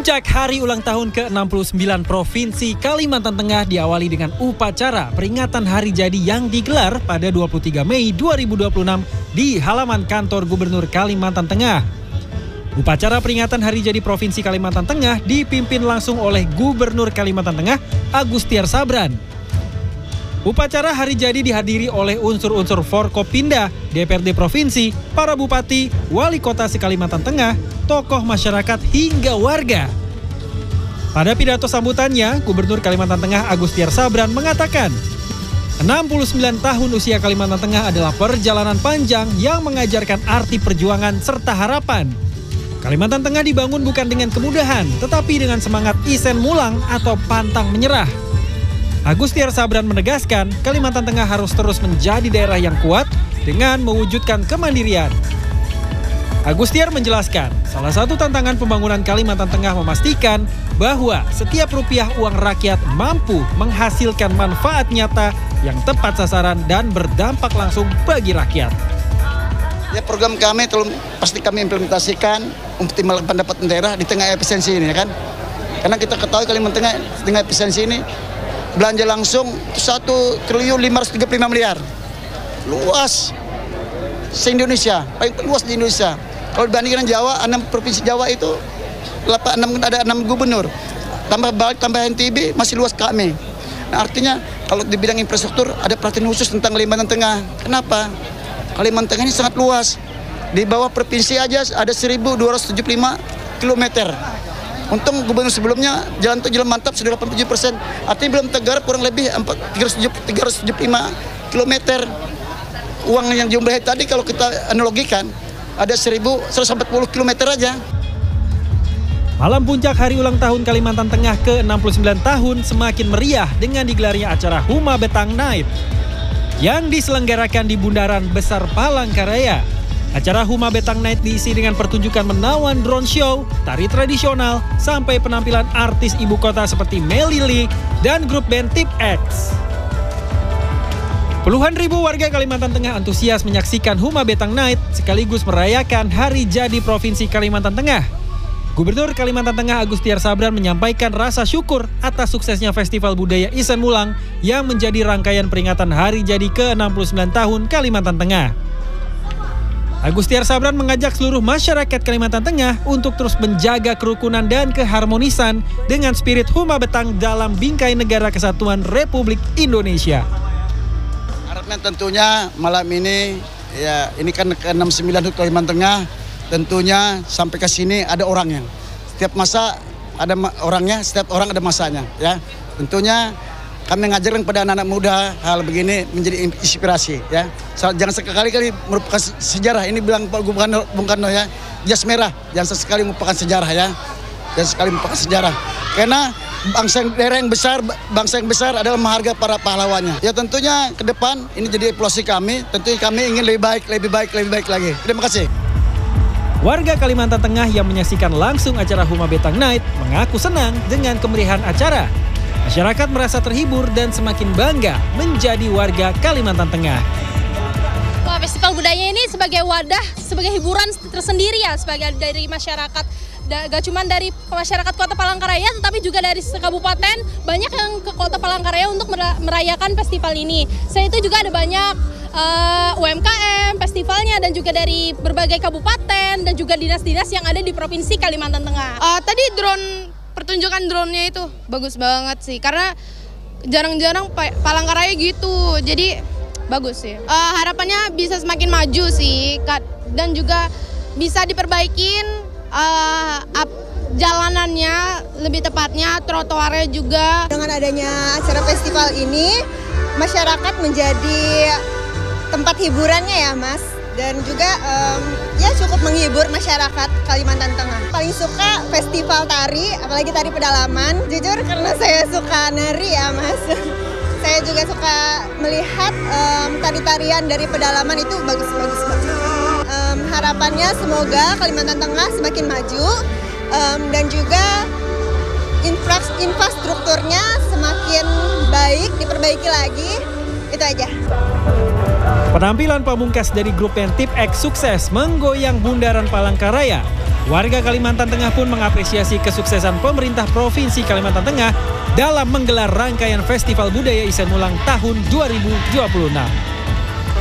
Puncak hari ulang tahun ke-69 Provinsi Kalimantan Tengah diawali dengan upacara peringatan hari jadi yang digelar pada 23 Mei 2026 di halaman kantor Gubernur Kalimantan Tengah. Upacara peringatan hari jadi Provinsi Kalimantan Tengah dipimpin langsung oleh Gubernur Kalimantan Tengah Agustiar Sabran. Upacara hari jadi dihadiri oleh unsur-unsur Forkopimda, DPRD Provinsi, para bupati, wali kota se-Kalimantan Tengah, tokoh masyarakat hingga warga. Pada pidato sambutannya, Gubernur Kalimantan Tengah Agustiar Sabran mengatakan, 69 tahun usia Kalimantan Tengah adalah perjalanan panjang yang mengajarkan arti perjuangan serta harapan. Kalimantan Tengah dibangun bukan dengan kemudahan, tetapi dengan semangat isen mulang atau pantang menyerah. Agustiar Sabran menegaskan, Kalimantan Tengah harus terus menjadi daerah yang kuat dengan mewujudkan kemandirian. Agustiar menjelaskan, salah satu tantangan pembangunan Kalimantan Tengah memastikan bahwa setiap rupiah uang rakyat mampu menghasilkan manfaat nyata yang tepat sasaran dan berdampak langsung bagi rakyat. Ya, program kami pasti kami implementasikan optimalkan pendapatan daerah di tengah efisiensi ini, ya kan? Karena kita ketahui Kalimantan Tengah dengan efisiensi ini belanja langsung 1.535 miliar. Luas se-Indonesia, paling luas di Indonesia. Kalau dibandingkan Jawa, 6 provinsi Jawa itu ada 6 gubernur. Tambah Bali, tambah NTB, masih luas kami. Nah, artinya kalau di bidang infrastruktur ada perhatian khusus tentang Kalimantan Tengah. Kenapa? Kalimantan Tengah ini sangat luas. Di bawah provinsi aja ada 1.275 km. Untung gubernur sebelumnya jalan mantap sudah 87%. Artinya belum tergarap kurang lebih 375 km. Uang yang jumlahnya tadi kalau kita analogikan ada 1.140 km aja. Malam puncak hari ulang tahun Kalimantan Tengah ke-69 tahun semakin meriah dengan digelarnya acara Huma Betang Night yang diselenggarakan di Bundaran Besar Palangkaraya. Acara Huma Betang Night diisi dengan pertunjukan menawan drone show, tari tradisional, sampai penampilan artis ibu kota seperti Melly Lee dan grup band Tip X. Puluhan ribu warga Kalimantan Tengah antusias menyaksikan Huma Betang Night sekaligus merayakan hari jadi Provinsi Kalimantan Tengah. Gubernur Kalimantan Tengah Agustiar Sabran menyampaikan rasa syukur atas suksesnya Festival Budaya Isen Mulang yang menjadi rangkaian peringatan hari jadi ke-69 tahun Kalimantan Tengah. Agustiar Sabran mengajak seluruh masyarakat Kalimantan Tengah untuk terus menjaga kerukunan dan keharmonisan dengan spirit Huma Betang dalam bingkai negara kesatuan Republik Indonesia. Harapnya tentunya malam ini, ya ini kan ke-69 Kalimantan Tengah, tentunya sampai ke sini ada orangnya. Setiap masa ada orangnya, setiap orang ada masanya, ya. Tentunya kami mengajarkan kepada anak-anak muda hal begini menjadi inspirasi, ya. Jangan sekali-kali merupakan sejarah. Ini bilang Pak Gubernur Bung Karno, ya, jas merah. Jangan sekali merupakan sejarah, ya. Jangan sekali merupakan sejarah. Karena daerah yang besar, bangsa yang besar adalah menghargai para pahlawannya. Ya tentunya ke depan ini jadi evaluasi kami. Tentunya kami ingin lebih baik lagi. Terima kasih. Warga Kalimantan Tengah yang menyaksikan langsung acara Huma Betang Night mengaku senang dengan kemeriahan acara. Masyarakat merasa terhibur dan semakin bangga menjadi warga Kalimantan Tengah. Wah, festival budaya ini sebagai wadah, sebagai hiburan tersendiri ya, sebagai dari masyarakat. Gak cuma dari masyarakat Kota Palangkaraya, tetapi juga dari kabupaten, banyak yang ke Kota Palangkaraya untuk merayakan festival ini. Selain itu juga ada banyak UMKM, festivalnya, dan juga dari berbagai kabupaten dan juga dinas-dinas yang ada di Provinsi Kalimantan Tengah. Tadi pertunjukan drone-nya itu bagus banget sih, karena jarang-jarang Palangkaraya gitu, jadi bagus sih. Harapannya bisa semakin maju sih, dan juga bisa diperbaikin jalanannya, lebih tepatnya trotoarnya juga. Dengan adanya acara festival ini, masyarakat menjadi tempat hiburannya ya Mas, dan juga ya cukup menghibur masyarakat Kalimantan Tengah. Paling suka festival tari, apalagi tari pedalaman. Jujur karena saya suka nari ya Mas. Saya juga suka melihat tari-tarian dari pedalaman, itu bagus-bagus banget. Harapannya semoga Kalimantan Tengah semakin maju dan juga infrastrukturnya semakin baik, diperbaiki lagi. Itu aja. Penampilan pamungkas dari grup band Tip X sukses menggoyang Bundaran Palangkaraya. Warga Kalimantan Tengah pun mengapresiasi kesuksesan pemerintah Provinsi Kalimantan Tengah dalam menggelar rangkaian Festival Budaya Ihsan Ulang tahun 2026.